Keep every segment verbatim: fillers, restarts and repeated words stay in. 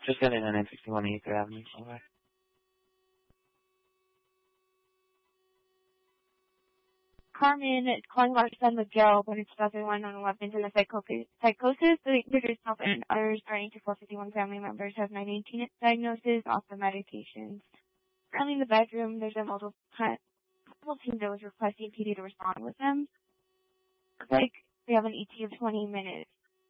Just got in on nine sixty-one eighth Avenue. Okay. Carmen is calling about her son Miguel, but it's about the one on weapons and the psychosis. Psychosis, the injured herself and others, according to four fifty-one family members, have nine eighteen diagnosis, off the medications. Currently in the bedroom, there's a multiple, multiple team that was requesting P D to respond with them. Looks like they have an E T of twenty minutes.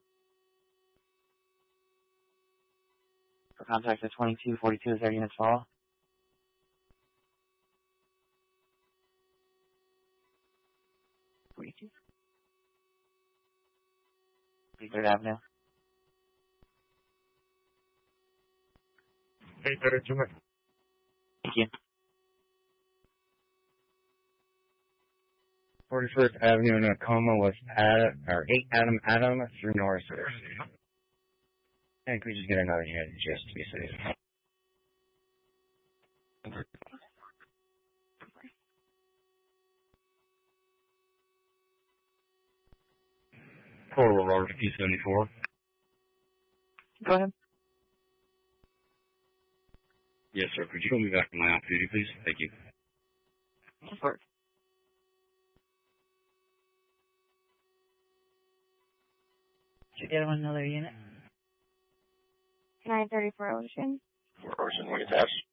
For contact at twenty-two forty-two, is there units follow? forty-two. third Avenue. eight thirty-two. Thank you. forty-first Avenue in Tacoma was Ad, or eight Adam Adam through Norris. And can we just get another unit just to be safe? Portable Road fifty seventy-four. Go ahead. Yes, sir. Could you put me back to my off duty, please? Thank you. Of course. Should get him another unit. nine thirty-four Ocean. For Ocean, we attached.